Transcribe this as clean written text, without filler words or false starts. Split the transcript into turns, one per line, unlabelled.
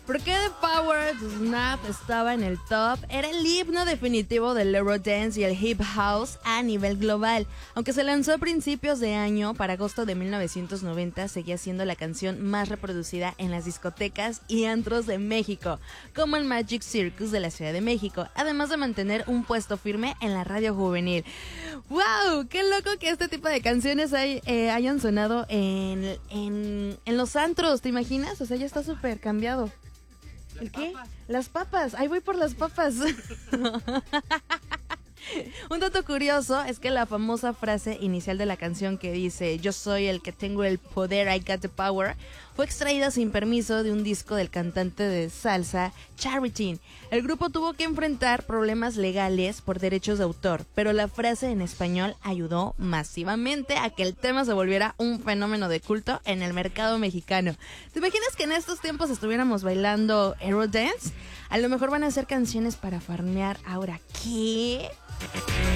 ¿Por qué The Power to Snap estaba en el top? Era el himno definitivo del Eurodance y el Hip House a nivel global. Aunque se lanzó a principios de año, para agosto de 1990 seguía siendo la canción más reproducida en las discotecas y antros de México, como el Magic Circus de la Ciudad de México, además de mantener un puesto firme en la radio juvenil. ¡Wow! ¡Qué loco que este tipo de canciones hayan sonado en los antros! ¿Te imaginas? O sea, ya está súper cambiado. ¿El qué? Las papas. Ahí voy por las papas. Un dato curioso es que la famosa frase inicial de la canción que dice "Yo soy el que tengo el poder, I got the power", fue extraída sin permiso de un disco del cantante de salsa Charity. El grupo tuvo que enfrentar problemas legales por derechos de autor, pero la frase en español ayudó masivamente a que el tema se volviera un fenómeno de culto en el mercado mexicano. ¿Te imaginas que en estos tiempos estuviéramos bailando Eurodance? A lo mejor van a ser canciones para farmear. Ahora, ¿qué?